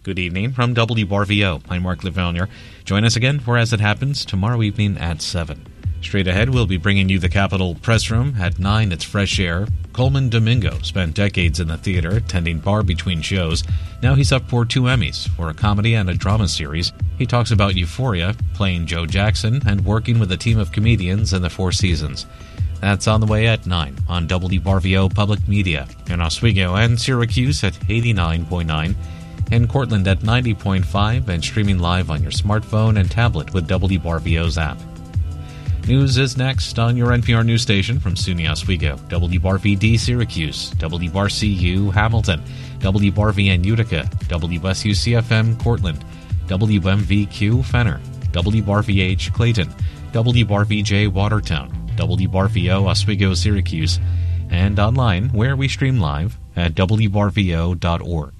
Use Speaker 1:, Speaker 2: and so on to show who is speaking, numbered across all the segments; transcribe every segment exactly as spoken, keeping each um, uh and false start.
Speaker 1: Good evening from W R V O. I'm Mark Lavonier. Join us again for As It Happens tomorrow evening at seven. Straight ahead, we'll be bringing you the Capitol Press Room. At nine, it's Fresh Air. Coleman Domingo spent decades in the theater, tending bar between shows. Now he's up for two Emmys for a comedy and a drama series. He talks about Euphoria, playing Joe Jackson, and working with a team of comedians in the Four Seasons. That's on the way at nine on W R V O Public Media. In Oswego and Syracuse at eighty-nine point nine. In Cortland at ninety point five and streaming live on your smartphone and tablet with W R V O's app. News is next on your N P R news station from SUNY Oswego, W R V D Syracuse, W R C U Hamilton, W R V N Utica, W S U C F M Cortland, W M V Q Fenner, W R V H Clayton, W R V J Watertown, W R V O Oswego Syracuse, and online where we stream live at W R V O dot org.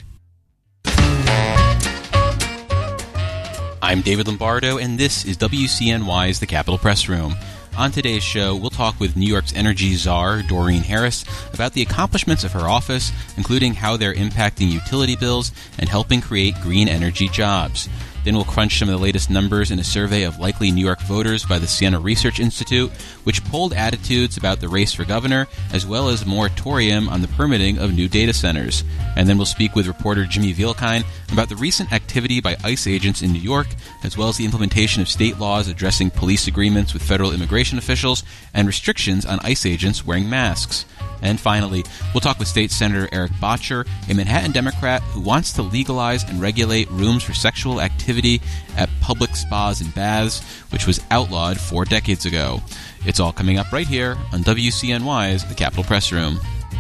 Speaker 2: I'm David Lombardo, and this is W C N Y's The Capitol Press Room. On today's show, we'll talk with New York's energy czar, Doreen Harris, about the accomplishments of her office, including how they're impacting utility bills and helping create green energy jobs. Then we'll crunch some of the latest numbers in a survey of likely New York voters by the Siena Research Institute, which polled attitudes about the race for governor, as well as a moratorium on the permitting of new data centers. And then we'll speak with reporter Jimmy Vielkine about the recent activity by ICE agents in New York, as well as the implementation of state laws addressing police agreements with federal immigration officials and restrictions on ICE agents wearing masks. And finally, we'll talk with State Senator Eric Bottcher, a Manhattan Democrat who wants to legalize and regulate rooms for sexual activity at public spas and baths, which was outlawed four decades ago. It's all coming up right here on W C N Y's The Capitol Press Room.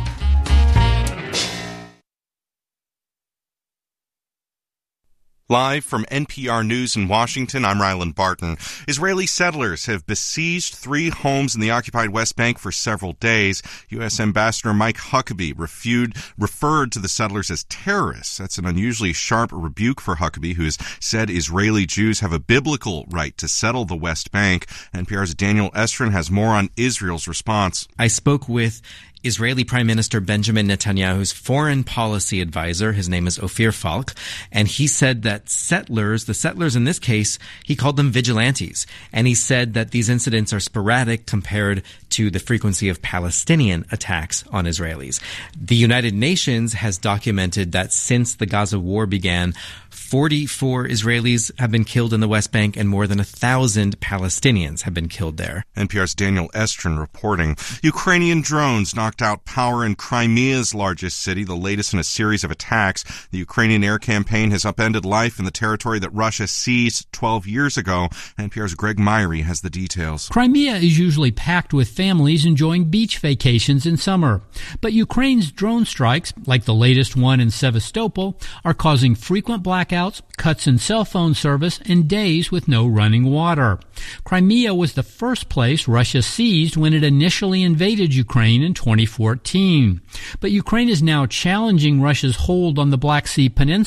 Speaker 3: Live from N P R News in Washington, I'm Ryland Barton. Israeli settlers have besieged three homes in the occupied West Bank for several days. U S Ambassador Mike Huckabee refued, referred to the settlers as terrorists. That's an unusually sharp rebuke for Huckabee, who has said Israeli Jews have a biblical right to settle the West Bank. N P R's Daniel Estrin has more on Israel's response.
Speaker 4: I spoke with Israeli Prime Minister Benjamin Netanyahu's foreign policy advisor. His name is Ophir Falk, and he said that settlers, the settlers in this case, he called them vigilantes, and he said that these incidents are sporadic compared to the frequency of Palestinian attacks on Israelis. The United Nations has documented that since the Gaza war began, forty-four Israelis have been killed in the West Bank and more than a thousand Palestinians have been killed there.
Speaker 3: N P R's Daniel Estrin reporting. Ukrainian drones knocked out power in Crimea's largest city, the latest in a series of attacks. The Ukrainian air campaign has upended life in the territory that Russia seized twelve years ago. N P R's Greg Myrie has the details.
Speaker 5: Crimea is usually packed with families enjoying beach vacations in summer. But Ukraine's drone strikes, like the latest one in Sevastopol, are causing frequent blackouts, cuts in cell phone service, and days with no running water. Crimea was the first place Russia seized when it initially invaded Ukraine in twenty fourteen. But Ukraine is now challenging Russia's hold on the Black Sea Peninsula